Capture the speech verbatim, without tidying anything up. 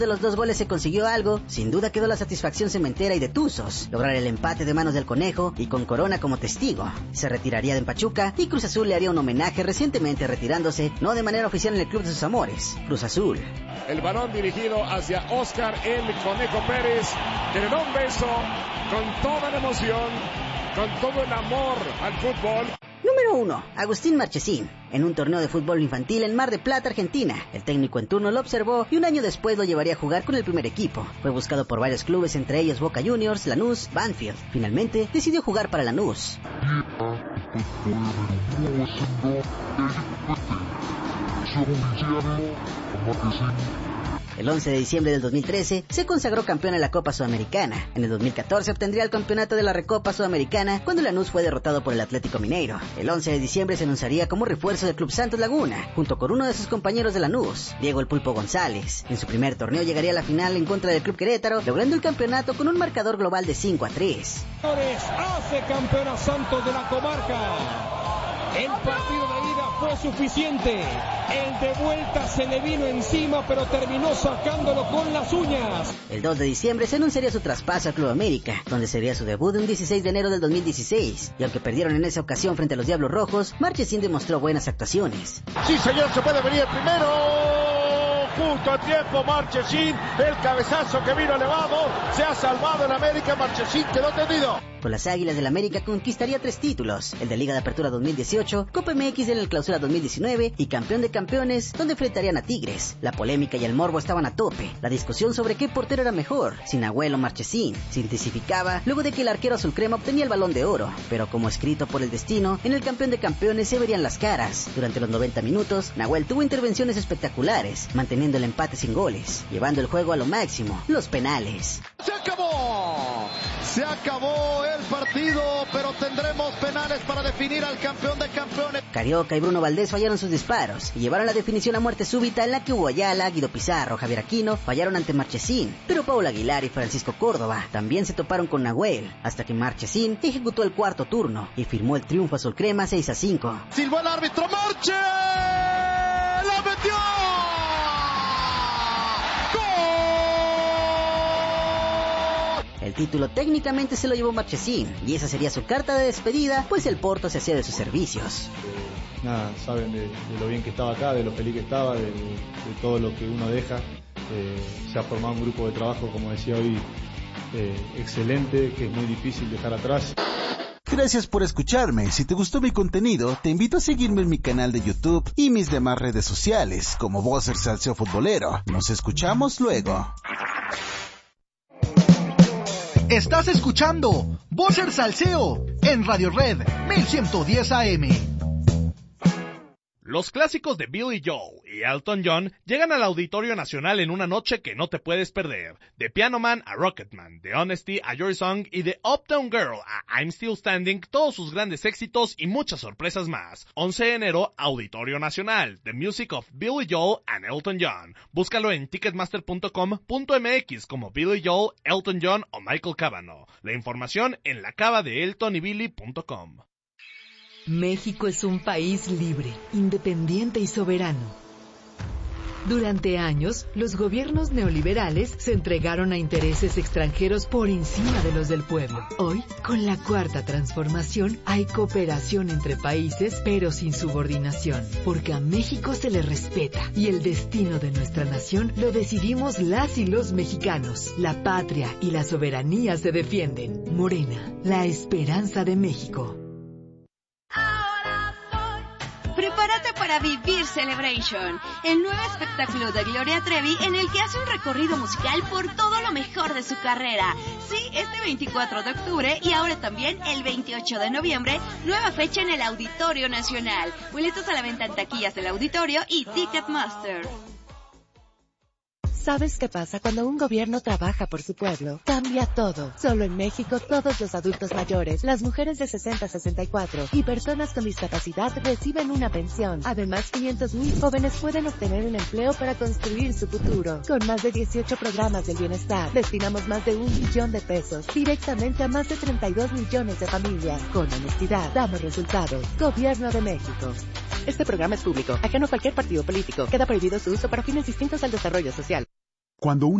De los dos goles se consiguió algo, sin duda quedó la satisfacción cementera y de Tuzos, lograr el empate de manos del Conejo y con Corona como testigo. Se retiraría de Pachuca y Cruz Azul le haría un homenaje recientemente retirándose, no de manera oficial en el club de sus amores, Cruz Azul. El balón dirigido hacia Oscar el Conejo Pérez, que le da un beso con toda la emoción, con todo el amor al fútbol. Número uno. Agustín Marchesín. En un torneo de fútbol infantil en Mar de Plata, Argentina, el técnico en turno lo observó y un año después lo llevaría a jugar con el primer equipo. Fue buscado por varios clubes, entre ellos Boca Juniors, Lanús, Banfield. Finalmente, decidió jugar para Lanús. El once de diciembre del dos mil trece se consagró campeón en la Copa Sudamericana. En el dos mil catorce obtendría el campeonato de la Recopa Sudamericana cuando Lanús fue derrotado por el Atlético Mineiro. El once de diciembre se anunciaría como refuerzo del Club Santos Laguna, junto con uno de sus compañeros de Lanús, Diego el Pulpo González. En su primer torneo llegaría a la final en contra del Club Querétaro, logrando el campeonato con un marcador global de cinco a tres. Hace campeón a Santos de la comarca. El partido de ida fue suficiente. El de vuelta se le vino encima, pero terminó sacándolo con las uñas. El dos de diciembre se anunciaría su traspaso al Club América, donde sería su debut un dieciséis de enero del dos mil dieciséis. Y aunque perdieron en esa ocasión frente a los Diablos Rojos, Marchesín demostró buenas actuaciones. Sí, señor, se puede venir primero. Justo a tiempo Marchesín, el cabezazo que vino elevado, se ha salvado en América. Marchesín quedó tendido. Con las Águilas del América conquistaría tres títulos, el de Liga de Apertura dos mil dieciocho, Copa M X en el Clausura dos mil diecinueve y Campeón de Campeones, donde enfrentarían a Tigres. La polémica y el morbo estaban a tope. La discusión sobre qué portero era mejor, si Nahuel o Marchesín, se intensificaba luego de que el arquero azul crema obtenía el Balón de Oro. Pero como escrito por el destino, en el Campeón de Campeones se verían las caras. Durante los noventa minutos, Nahuel tuvo intervenciones espectaculares, manteniendo el empate sin goles, llevando el juego a lo máximo, los penales. ¡Se acabó! Se acabó el partido, pero tendremos penales para definir al campeón de campeones. Carioca y Bruno Valdés fallaron sus disparos y llevaron la definición a muerte súbita, en la que Hugo Ayala, Guido Pizarro, Javier Aquino fallaron ante Marchesín, pero Paul Aguilar y Francisco Córdoba también se toparon con Nahuel, hasta que Marchesín ejecutó el cuarto turno y firmó el triunfo azul crema seis a cinco. Silbó el árbitro, Marche, ¡la metió! El título técnicamente se lo llevó Marchesín, y esa sería su carta de despedida, pues el Porto se hacía de sus servicios. Eh, nada, saben de, de lo bien que estaba acá, de lo feliz que estaba, de, de todo lo que uno deja. Eh, se ha formado un grupo de trabajo, como decía hoy, eh, excelente, que es muy difícil dejar atrás. Gracias por escucharme. Si te gustó mi contenido, te invito a seguirme en mi canal de YouTube y mis demás redes sociales, como Vocer Salseo Futbolero. Nos escuchamos luego. Estás escuchando Vocer Salseo en Radio Red mil ciento diez A M. Los clásicos de Billy Joel y Elton John llegan al Auditorio Nacional en una noche que no te puedes perder. De Piano Man a Rocketman, de Honesty a Your Song y de Uptown Girl a I'm Still Standing, todos sus grandes éxitos y muchas sorpresas más. once de enero, Auditorio Nacional, The Music of Billy Joel and Elton John. Búscalo en ticketmaster punto com punto m x como Billy Joel, Elton John o Michael Cavanaugh. La información en la cava de elton y billy punto com. México es un país libre, independiente y soberano. Durante años, los gobiernos neoliberales se entregaron a intereses extranjeros por encima de los del pueblo. Hoy, con la cuarta transformación, hay cooperación entre países, pero sin subordinación, porque a México se le respeta y el destino de nuestra nación lo decidimos las y los mexicanos. La patria y la soberanía se defienden. Morena, la esperanza de México. Prepárate para vivir Celebration, el nuevo espectáculo de Gloria Trevi en el que hace un recorrido musical por todo lo mejor de su carrera. Sí, este veinticuatro de octubre y ahora también el veintiocho de noviembre, nueva fecha en el Auditorio Nacional. Boletos a la venta en taquillas del auditorio y Ticketmaster. ¿Sabes qué pasa cuando un gobierno trabaja por su pueblo? Cambia todo. Solo en México, todos los adultos mayores, las mujeres de sesenta a sesenta y cuatro y personas con discapacidad reciben una pensión. Además, quinientos mil jóvenes pueden obtener un empleo para construir su futuro. Con más de dieciocho programas del bienestar, destinamos más de un millón de pesos directamente a más de treinta y dos millones de familias. Con honestidad, damos resultados. Gobierno de México. Este programa es público, ajeno a cualquier partido político. Queda prohibido su uso para fines distintos al desarrollo social. Cuando un